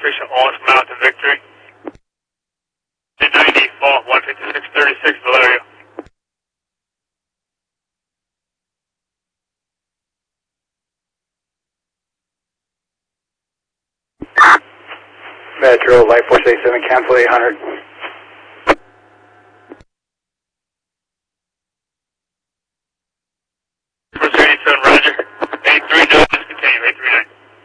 Station Orange Mountain Victory. 290, fall 15636, Valerio. Metro, Light Force 87, cancel 800.